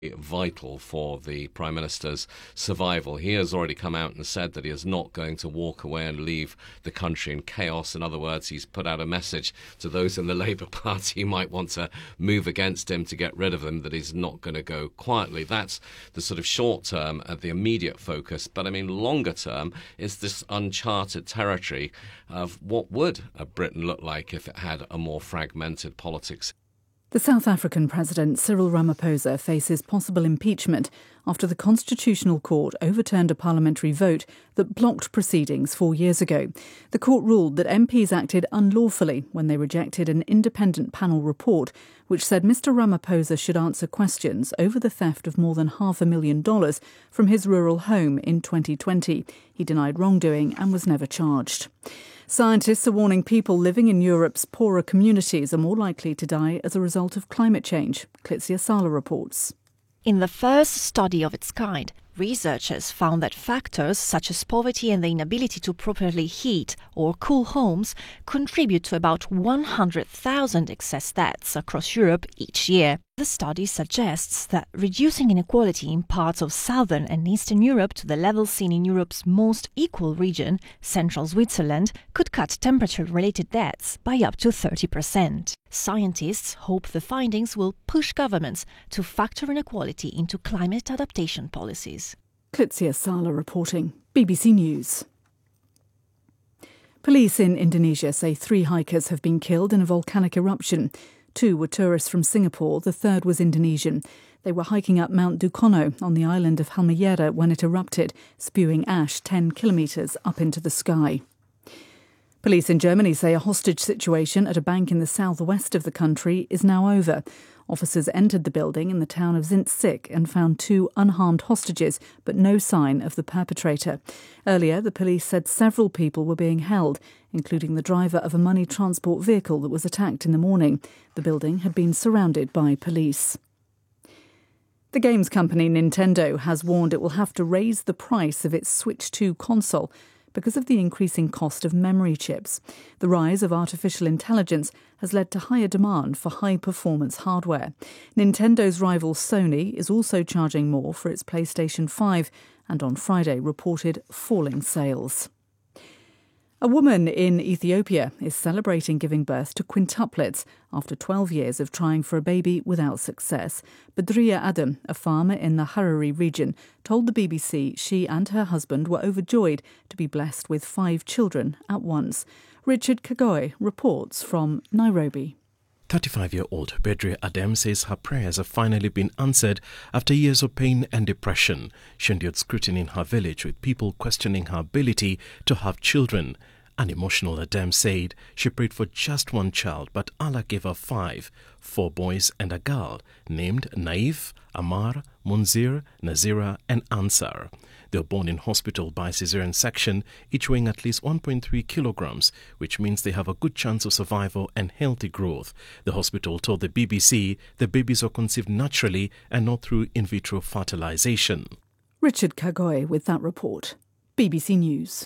vital for the Prime Minister's survival. He has already come out and said that he is not going to walk away and leave the country in chaos. In other words, he's put out a message to those in the Labour Party who might want to move against him to get rid of him, that he's not going to go quietly. That's the sort of short term, the immediate focus. But I mean, longer term is this uncharted territory of what would Britain look like if it had a more fragmented politics. The South African President Cyril Ramaphosa faces possible impeachment after the Constitutional Court overturned a parliamentary vote that blocked proceedings 4 years ago. The court ruled that MPs acted unlawfully when they rejected an independent panel report which said Mr Ramaphosa should answer questions over the theft of more than $500,000 from his rural home in 2020. He denied wrongdoing and was never charged. Scientists are warning people living in Europe's poorer communities are more likely to die as a result of climate change. Klitsia Sala reports. In the first study of its kind, researchers found that factors such as poverty and the inability to properly heat or cool homes contribute to about 100,000 excess deaths across Europe each year. The study suggests that reducing inequality in parts of southern and eastern Europe to the level seen in Europe's most equal region, central Switzerland, could cut temperature-related deaths by up to 30%. Scientists hope the findings will push governments to factor inequality into climate adaptation policies. Klitsia Sala reporting, BBC News. Police in Indonesia say 3 hikers have been killed in a volcanic eruption. 2 were tourists from Singapore, the third was Indonesian. They were hiking up Mount Dukono on the island of Halmahera when it erupted, spewing ash 10 kilometres up into the sky. Police in Germany say a hostage situation at a bank in the southwest of the country is now over. Officers entered the building in the town of Zinzig and found 2 unharmed hostages, but no sign of the perpetrator. Earlier, the police said several people were being held, including the driver of a money transport vehicle that was attacked in the morning. The building had been surrounded by police. The games company Nintendo has warned it will have to raise the price of its Switch 2 console because of the increasing cost of memory chips. The rise of artificial intelligence has led to higher demand for high-performance hardware. Nintendo's rival Sony is also charging more for its PlayStation 5 and on Friday reported falling sales. A woman in Ethiopia is celebrating giving birth to quintuplets after 12 years of trying for a baby without success. Badria Adam, a farmer in the Harari region, told the BBC she and her husband were overjoyed to be blessed with 5 children at once. Richard Kagoi reports from Nairobi. 35-year-old Badria Adam says her prayers have finally been answered after years of pain and depression. She endured scrutiny in her village with people questioning her ability to have children. An emotional Adam said she prayed for just 1 child, but Allah gave her 5, 4 boys and a girl, named Naif, Amar, Munzir, Nazira and Ansar. They were born in hospital by caesarean section, each weighing at least 1.3 kilograms, which means they have a good chance of survival and healthy growth. The hospital told the BBC the babies are conceived naturally and not through in vitro fertilization. Richard Kagoi with that report. BBC News.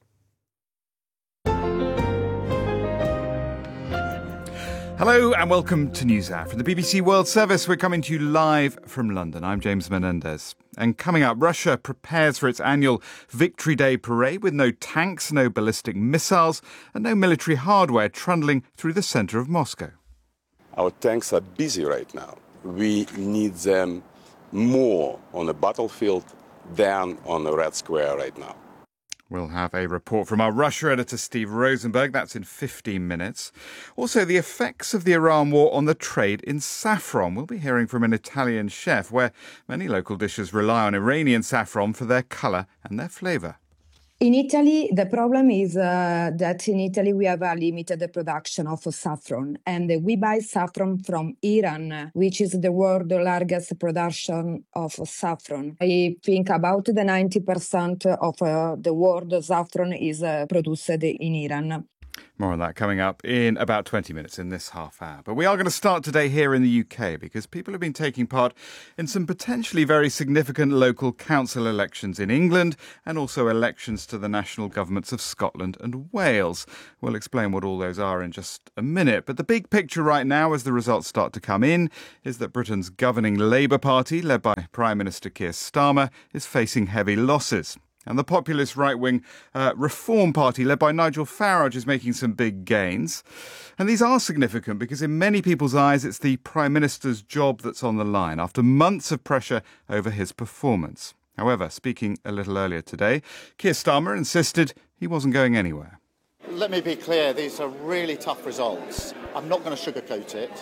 Hello and welcome to NewsHour. From the BBC World Service, we're coming to you live from London. I'm James Menendez. And coming up, Russia prepares for its annual Victory Day parade with no tanks, no ballistic missiles and no military hardware trundling through the centre of Moscow. Our tanks are busy right now. We need them more on the battlefield than on the Red Square right now. We'll have a report from our Russia editor, Steve Rosenberg. That's in 15 minutes. Also, the effects of the Iran war on the trade in saffron. We'll be hearing from an Italian chef where many local dishes rely on Iranian saffron for their colour and their flavour. In Italy, the problem is that in Italy we have a limited production of saffron, and we buy saffron from Iran, which is the world's largest production of saffron. I think about the 90% of the world saffron is produced in Iran. More on that coming up in about 20 minutes in this half hour. But we are going to start today here in the UK because people have been taking part in some potentially very significant local council elections in England and also elections to the national governments of Scotland and Wales. We'll explain what all those are in just a minute. But the big picture right now, as the results start to come in, is that Britain's governing Labour Party, led by Prime Minister Keir Starmer, is facing heavy losses. And the populist right-wing Reform Party, led by Nigel Farage, is making some big gains. And these are significant because in many people's eyes, it's the Prime Minister's job that's on the line after months of pressure over his performance. However, speaking a little earlier today, Keir Starmer insisted he wasn't going anywhere. Let me be clear, these are really tough results. I'm not going to sugarcoat it.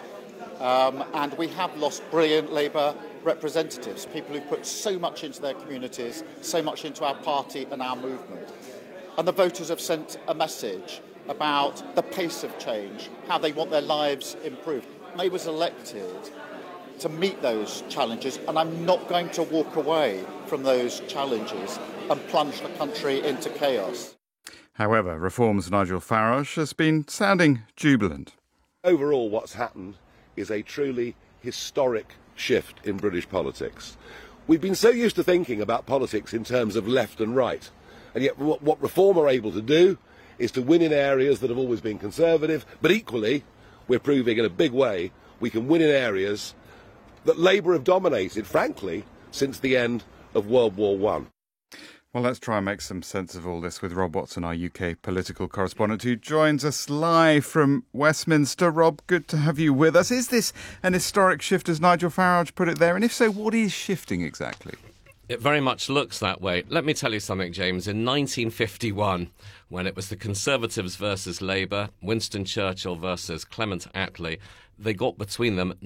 And we have lost brilliant Labour representatives, people who put so much into their communities, so much into our party and our movement. And the voters have sent a message about the pace of change, how they want their lives improved. May was elected to meet those challenges, and I'm not going to walk away from those challenges and plunge the country into chaos. However, Reform's Nigel Farage has been sounding jubilant. Overall, what's happened is a truly historic shift in British politics. We've been so used to thinking about politics in terms of left and right, and yet what Reform are able to do is to win in areas that have always been conservative, but equally, we're proving in a big way, we can win in areas that Labour have dominated, frankly, since the end of World War I. Well, let's try and make some sense of all this with Rob Watson, our UK political correspondent, who joins us live from Westminster. Rob, good to have you with us. Is this an historic shift, as Nigel Farage put it there? And if so, what is shifting exactly? It very much looks that way. Let me tell you something, James. In 1951, when it was the Conservatives versus Labour, Winston Churchill versus Clement Attlee, they got between them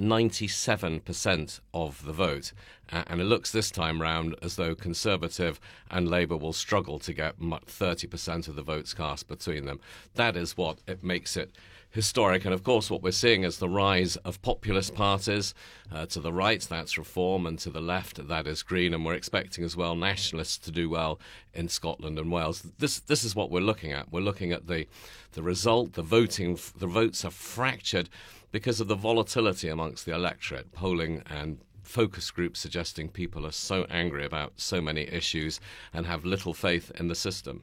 97% of the vote. And it looks this time round as though Conservative and Labour will struggle to get 30% of the votes cast between them. That is what it makes it historic. And of course, what we're seeing is the rise of populist parties. To the right, that's Reform, and to the left, that is Green. And we're expecting as well nationalists to do well in Scotland and Wales. This is what we're looking at. We're looking at the result, the voting. The votes are fractured because of the volatility amongst the electorate. Polling and focus groups suggesting people are so angry about so many issues and have little faith in the system.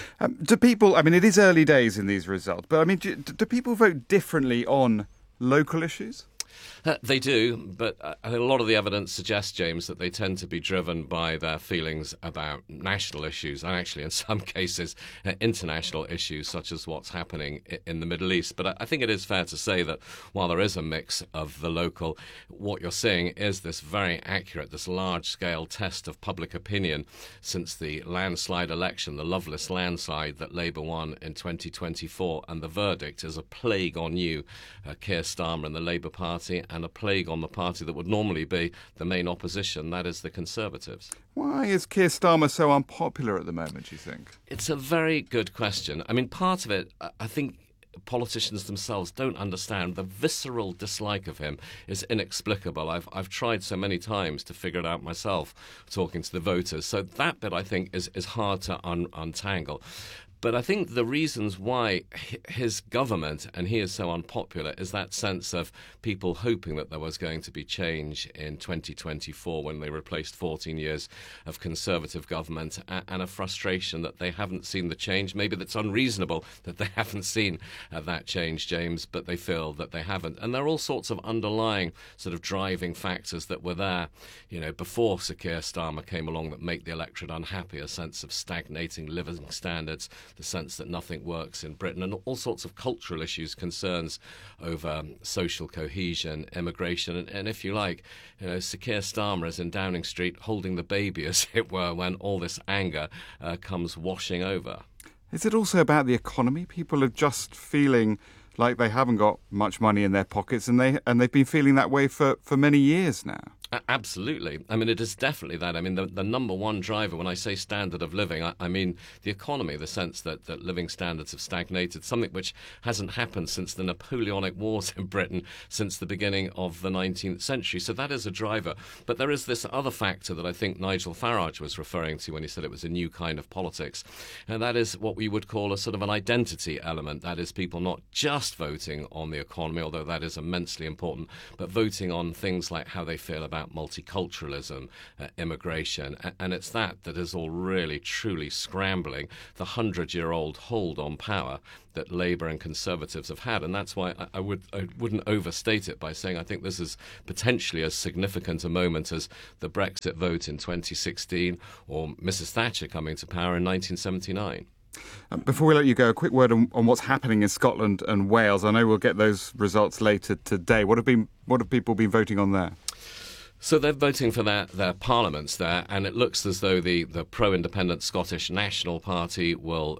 Do people, I mean, it is early days in these results, but I mean, do people vote differently on local issues? They do, but I think a lot of the evidence suggests, James, that they tend to be driven by their feelings about national issues and actually in some cases international issues such as what's happening in the Middle East. But I think it is fair to say that while there is a mix of the local, what you're seeing is this very accurate, this large-scale test of public opinion since the landslide election, the Loveless landslide that Labour won in 2024, and the verdict is a plague on you, Keir Starmer and the Labour Party, and a plague on the party that would normally be the main opposition, that is the Conservatives. Why is Keir Starmer so unpopular at the moment, do you think? It's a very good question. I mean, part of it, I think politicians themselves don't understand. The visceral dislike of him is inexplicable. I've tried so many times to figure it out myself, talking to the voters. So that bit, I think, is hard to untangle. But I think the reasons why his government, and he is so unpopular, is that sense of people hoping that there was going to be change in 2024 when they replaced 14 years of Conservative government, and a frustration that they haven't seen the change. Maybe that's unreasonable that they haven't seen that change, James, but they feel that they haven't. And there are all sorts of underlying sort of driving factors that were there, you know, before Sir Keir Starmer came along that make the electorate unhappy, a sense of stagnating living standards, the sense that nothing works in Britain, and all sorts of cultural issues, concerns over social cohesion, immigration, and if you like, you know, Sir Keir Starmer is in Downing Street holding the baby, as it were, when all this anger comes washing over. Is it also about the economy? People are just feeling like they haven't got much money in their pockets, and they've been feeling that way for many years now. Absolutely. I mean, it is definitely that. I mean, the number one driver, when I say standard of living, I mean the economy, the sense that living standards have stagnated, something which hasn't happened since the Napoleonic Wars in Britain, since the beginning of the 19th century. So that is a driver. But there is this other factor that I think Nigel Farage was referring to when he said it was a new kind of politics, and that is what we would call a sort of an identity element. That is, people not just voting on the economy, although that is immensely important, but voting on things like how they feel about multiculturalism, immigration, and it's that is all really truly scrambling the 100-year-old hold on power that Labour and Conservatives have had. And that's why I wouldn't overstate it by saying I think this is potentially as significant a moment as the Brexit vote in 2016 or Mrs Thatcher coming to power in 1979. Before we let you go, a quick word on what's happening in Scotland and Wales. I know we'll get those results later today. What have people been voting on there? So they're voting for their parliaments there, and it looks as though the pro-independent Scottish National Party will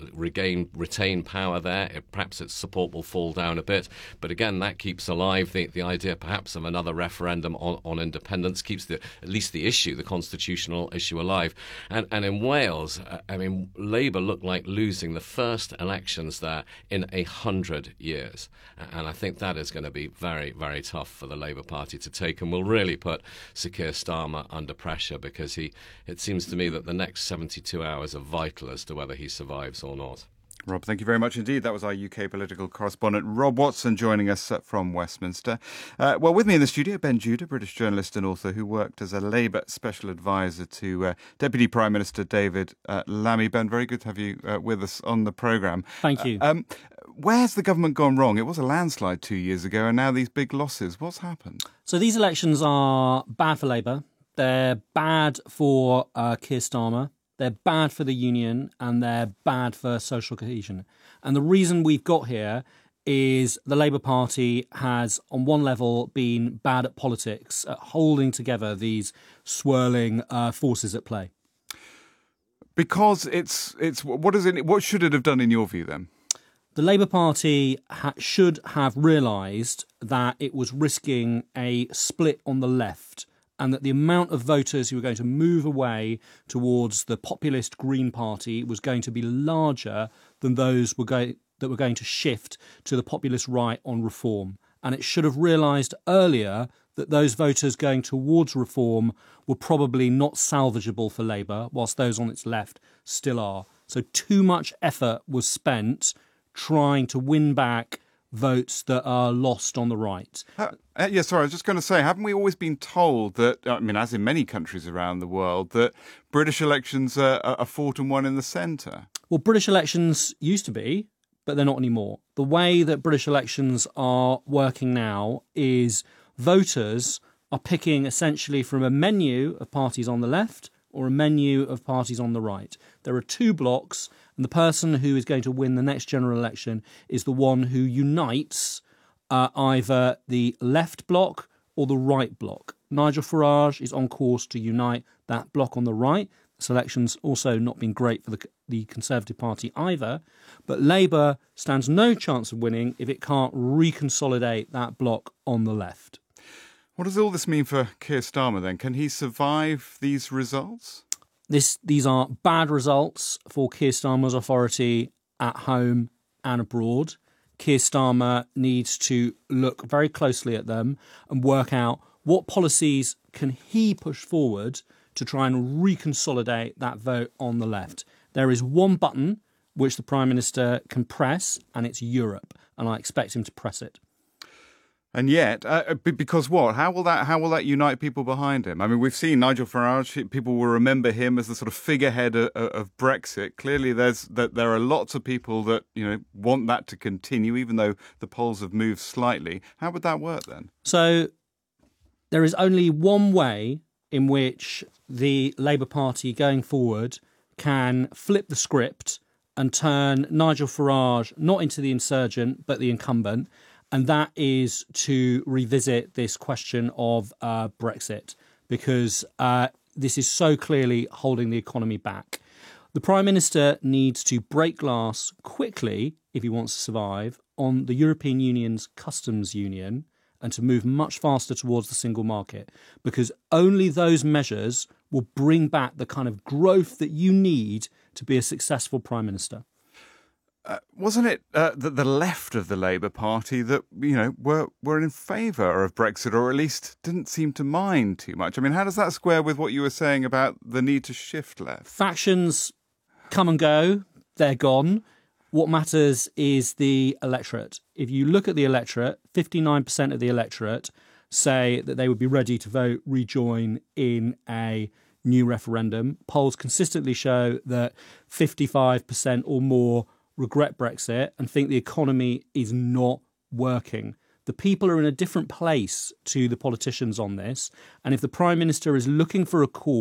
retain power there. Perhaps its support will fall down a bit, but again, that keeps alive the idea perhaps of another referendum on independence, keeps at least the issue, the constitutional issue, alive. And in Wales, I mean, Labour looked like losing the first elections there in 100 years, and I think that is going to be very, very tough for the Labour Party to take, and will really put Sir Keir Starmer under pressure, because it seems to me that the next 72 hours are vital as to whether he survives or not. Rob, thank you very much indeed. That was our UK political correspondent, Rob Watson, joining us from Westminster. Well, with me in the studio, Ben Judah, British journalist and author who worked as a Labour special advisor to Deputy Prime Minister David Lammy. Ben, very good to have you with us on the programme. Thank you. Where's the government gone wrong? It was a landslide 2 years ago, and now these big losses. What's happened? So these elections are bad for Labour. They're bad for Keir Starmer. They're bad for the union, and they're bad for social cohesion. And the reason we've got here is the Labour Party has, on one level, been bad at politics, at holding together these swirling forces at play. Because what should it have done in your view then? The Labour Party should have realised that it was risking a split on the left, and that the amount of voters who were going to move away towards the populist Green Party was going to be larger than those that were going to shift to the populist right on reform. And it should have realised earlier that those voters going towards reform were probably not salvageable for Labour, whilst those on its left still are. So too much effort was spent trying to win back votes that are lost on the right. I was just going to say, haven't we always been told that, I mean, as in many countries around the world, that British elections are fought and won in the centre? Well, British elections used to be, but they're not anymore. The way that British elections are working now is voters are picking essentially from a menu of parties on the left or a menu of parties on the right. There are two blocks, and the person who is going to win the next general election is the one who unites either the left bloc or the right bloc. Nigel Farage is on course to unite that bloc on the right. This election's also not been great for the Conservative Party either, but Labour stands no chance of winning if it can't reconsolidate that bloc on the left. What does all this mean for Keir Starmer then? Can he survive these results? These are bad results for Keir Starmer's authority at home and abroad. Keir Starmer needs to look very closely at them and work out what policies can he push forward to try and reconsolidate that vote on the left. There is one button which the Prime Minister can press, and it's Europe, and I expect him to press it. And yet, because what? How will that unite people behind him? I mean, we've seen Nigel Farage. People will remember him as the sort of figurehead of Brexit. Clearly, there are lots of people that want that to continue, even though the polls have moved slightly. How would that work then? So, there is only one way in which the Labour Party going forward can flip the script and turn Nigel Farage not into the insurgent but the incumbent. And that is to revisit this question of Brexit, because this is so clearly holding the economy back. The Prime Minister needs to break glass quickly, if he wants to survive, on the European Union's customs union and to move much faster towards the single market, because only those measures will bring back the kind of growth that you need to be a successful Prime Minister. Wasn't it the left of the Labour Party that, were in favour of Brexit, or at least didn't seem to mind too much? I mean, how does that square with what you were saying about the need to shift left? Factions come and go, they're gone. What matters is the electorate. If you look at the electorate, 59% of the electorate say that they would be ready to vote rejoin in a new referendum. Polls consistently show that 55% or more regret Brexit and think the economy is not working. The people are in a different place to the politicians on this. And if the Prime Minister is looking for a cause